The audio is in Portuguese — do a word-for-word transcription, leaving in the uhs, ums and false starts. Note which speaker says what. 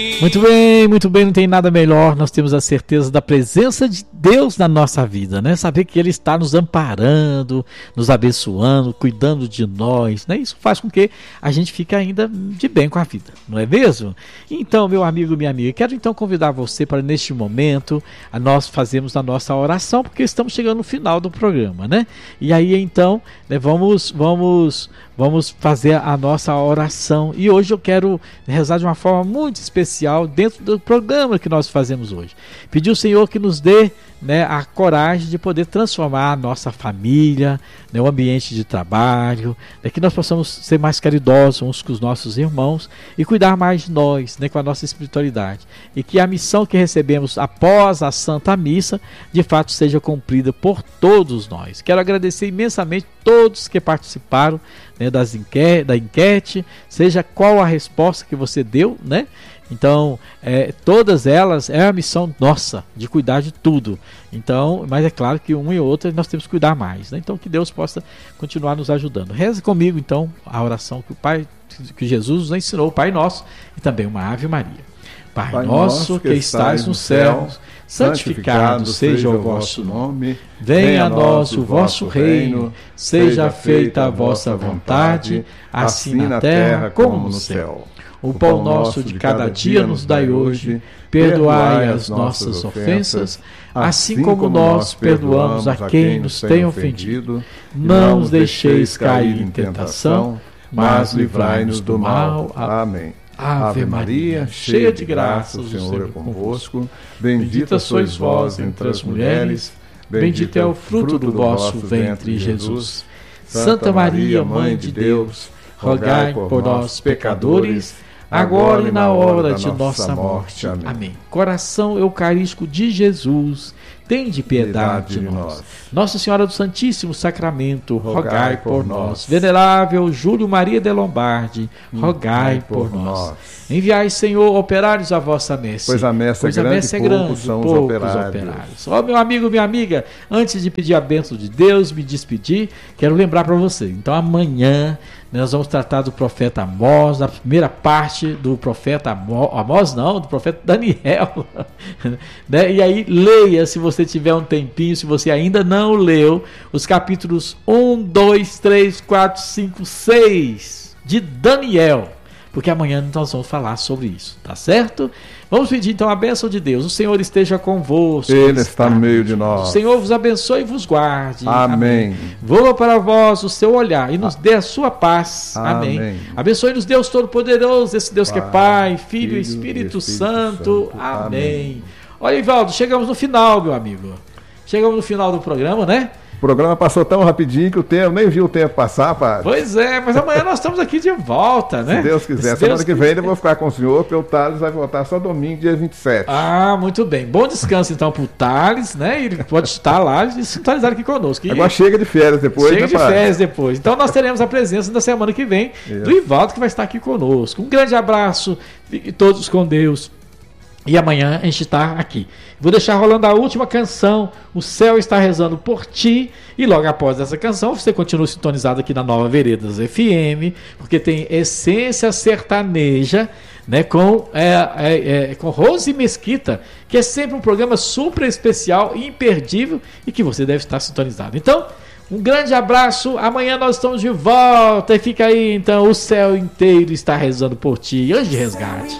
Speaker 1: Muito bem, muito bem, não tem nada melhor, nós temos a certeza da presença de Deus na nossa vida, né? Saber que Ele está nos amparando, nos abençoando, cuidando de nós, né? Isso faz com que a gente fique ainda de bem com a vida, não é mesmo? Então, meu amigo, minha amiga, quero então convidar você para neste momento, a nós fazermos a nossa oração, porque estamos chegando no final do programa, né? E aí então, né, vamos, vamos, vamos fazer a nossa oração, e hoje eu quero rezar de uma forma muito especial dentro do programa que nós fazemos hoje. Pedir ao Senhor que nos dê, né, a coragem de poder transformar a nossa família, né, o ambiente de trabalho, né, que nós possamos ser mais caridosos uns com os nossos irmãos e cuidar mais de nós, né, com a nossa espiritualidade. E que a missão que recebemos após a Santa Missa, de fato, seja cumprida por todos nós. Quero agradecer imensamente todos que participaram, né, das enquete, da enquete, seja qual a resposta que você deu, né? Então, é, todas elas é a missão nossa, de cuidar de tudo. Então, mas é claro que um e outro nós temos que cuidar mais, né? Então, que Deus possa continuar nos ajudando. Reze comigo, então, a oração que o Pai, que Jesus nos ensinou, o Pai Nosso, e também uma Ave Maria. Pai, Pai nosso que estais no céu, santificado seja o vosso nome. Venha a nós o vosso reino, seja feita a vossa vontade, assim na terra como no céu. O pão nosso de cada dia nos dai hoje, perdoai as nossas ofensas, assim como nós perdoamos a quem nos tem ofendido. Não nos deixeis cair em tentação, mas livrai-nos do mal. Amém. Ave Maria, cheia de graça, o Senhor é convosco. Bendita sois vós entre as mulheres, bendito é o fruto do vosso ventre, Jesus. Santa Maria, Mãe de Deus, rogai por nós, pecadores, agora e na hora de nossa morte. Amém. Amém. Coração eucarístico de Jesus, tende piedade de nós. Nossa Senhora do Santíssimo Sacramento, rogai por nós. Venerável Júlio Maria de Lombardi, rogai por nós. Enviai, Senhor, operários à vossa messe.
Speaker 2: Pois a messe é grande, e poucos são os operários.
Speaker 1: Ó, meu amigo, minha amiga, antes de pedir a bênção de Deus, me despedir, quero lembrar para você. Então, amanhã nós vamos tratar do profeta Amós, da primeira parte do profeta Amós, Amós não, do profeta Daniel. Né? E aí, leia, se você tiver um tempinho, se você ainda não leu, os capítulos um, dois, três, quatro, cinco, seis de Daniel. Porque amanhã nós vamos falar sobre isso, tá certo? Vamos pedir então a bênção de Deus. O Senhor esteja convosco.
Speaker 2: Ele está no meio de nós.
Speaker 1: O Senhor vos abençoe e vos guarde.
Speaker 2: Amém.
Speaker 1: Amém. Voa para vós o seu olhar e nos dê a sua paz. Amém. Amém. Abençoe-nos Deus Todo-Poderoso, esse Deus Pai, que é Pai, Filho e Espírito, Espírito Santo. Santo. Amém. Amém. Olha, Ivaldo, chegamos no final, meu amigo. Chegamos no final do programa, né?
Speaker 2: O programa passou tão rapidinho que o tempo, nem vi o tempo passar, padre.
Speaker 1: Pois é, mas amanhã nós estamos aqui de volta, né?
Speaker 2: Se Deus quiser. Se Semana Deus que vem quiser. Eu vou ficar com o senhor, porque o Thales vai voltar só domingo, dia vinte e sete.
Speaker 1: Ah, muito bem. Bom descanso então pro Thales, né? Ele pode estar lá e sintonizar aqui conosco. E...
Speaker 2: Agora chega de férias depois,
Speaker 1: Chega
Speaker 2: né,
Speaker 1: de
Speaker 2: padre? férias
Speaker 1: depois. Então nós teremos a presença na semana que vem Isso. do Ivaldo, que vai estar aqui conosco. Um grande abraço, fiquem todos com Deus. E amanhã a gente está aqui. Vou deixar rolando a última canção, O Céu Está Rezando por Ti. E logo após essa canção, você continua sintonizado aqui na Nova Veredas F M, porque tem Essência Sertaneja, né, com, é, é, é, com Rose Mesquita, que é sempre um programa super especial e imperdível e que você deve estar sintonizado. Então, um grande abraço. Amanhã nós estamos de volta. E fica aí, então, O Céu Inteiro Está Rezando por Ti. Anjo de Resgate.